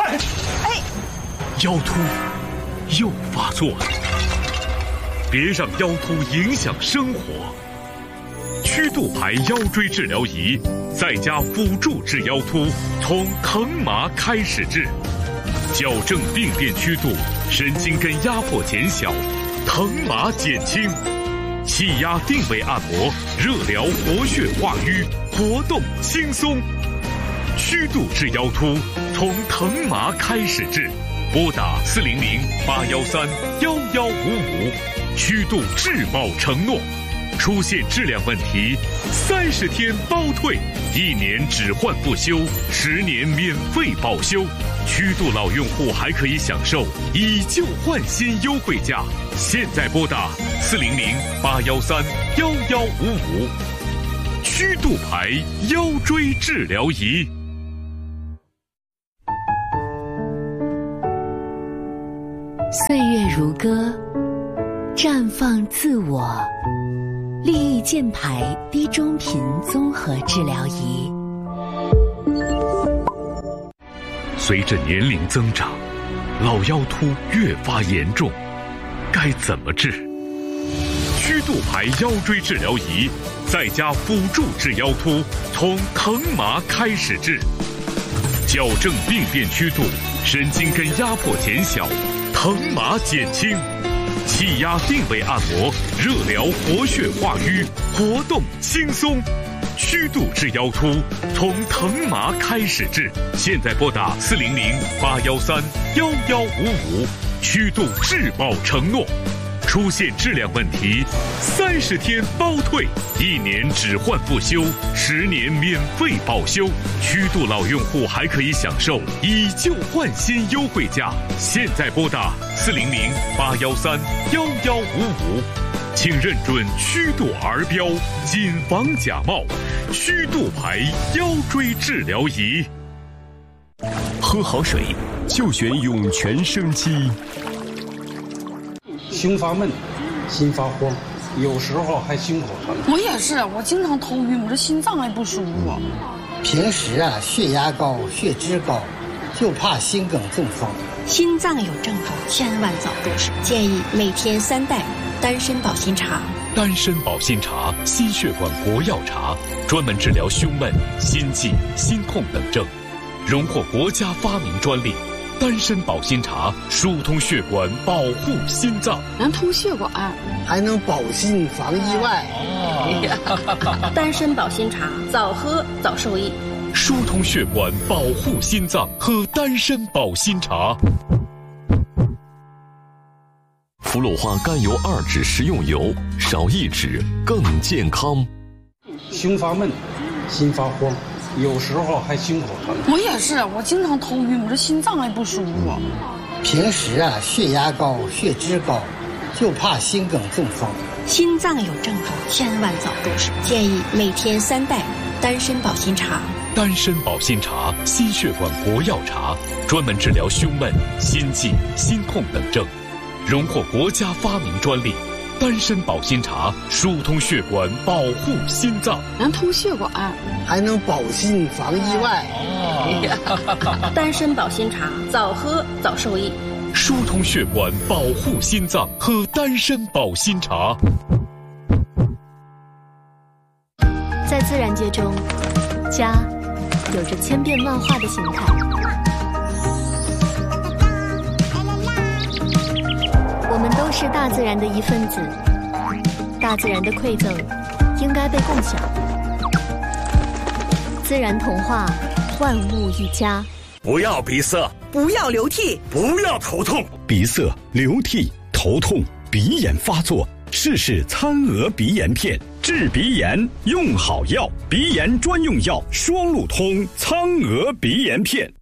腰突又发作了，别让腰突影响生活。曲度牌腰椎治疗仪在家辅助治腰突，从疼麻开始治，矫正病变曲度，神经根压迫减小，疼麻减轻，气压定位按摩，热疗活血化瘀，活动轻松。曲度治腰突，从疼麻开始治，拨打400-813-1155，曲度质保承诺。出现质量问题，30天包退，1年只换不修，10年免费保修。曲度老用户还可以享受以旧换新优惠价。现在拨打400-813-1155，曲度牌腰椎治疗仪。 岁月如歌，绽放自我。利益健牌低中频综合治疗仪。 随着年龄增长，老腰突越发严重，该怎么治？曲度牌腰椎治疗仪在家辅助治腰突，从疼麻开始治，矫正病变曲度，神经根压迫减小，疼麻减轻，气压定位按摩，热疗活血化瘀，活动轻松。曲度治腰突，从疼麻开始治。现在拨打400-813-1155，曲度质保承诺。出现质量问题，30天包退，1年只换不修，10年免费保修。曲度老用户还可以享受以旧换新优惠价。现在拨打400-813-1155，请认准曲度儿标，谨防假冒。曲度牌腰椎治疗仪。 喝好水就选涌泉生机。 胸发闷，心发慌，有时候还心口疼。 我也是，我经常头晕，我这心脏也不舒服。 平时血压高，血脂高，就怕心梗中风。 心脏有症状，千万早重视。建议每天3袋丹参保心茶。 丹参保心茶，心血管国药茶，专门治疗胸闷、心悸、心痛等症，荣获国家发明专利。丹参保心茶疏通血管，保护心脏， 能通血管， 还能保心防意外。 丹参保心茶，早喝早受益。 疏通血管，保护心脏，喝丹参保心茶。 氟鲁化甘油2酯食用油，少1酯更健康。 胸发闷，心发慌，有时候还心口疼。 我也是，我经常头晕，我这心脏也不舒服。 平时血压高，血脂高，就怕心梗中风。 心脏有症状，千万早重视。建议每天3袋丹参保心茶。 丹参保心茶，心血管国药茶，专门治疗胸闷、心悸、心痛等症，荣获国家发明专利。丹参保心茶疏通血管，保护心脏， 能通血管， 还能保心防意外。 丹参保心茶，早喝早受益。 疏通血管，保护心脏，喝丹参保心茶。 在自然界中，家有着千变万化的形态。我们都是大自然的一份子，大自然的馈赠应该被共享。自然童话，万物一家。 不要鼻塞， 不要流涕， 不要头痛。 鼻塞、流涕、头痛、鼻炎发作，试试苍娥鼻炎片，治鼻炎用好药，鼻炎专用药双路通苍娥鼻炎片。